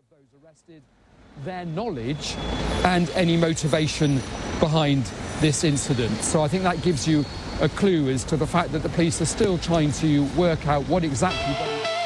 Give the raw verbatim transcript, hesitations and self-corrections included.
those arrested, their knowledge and any motivation behind this incident. So I think that gives you a clue as to the fact that the police are still trying to work out what exactly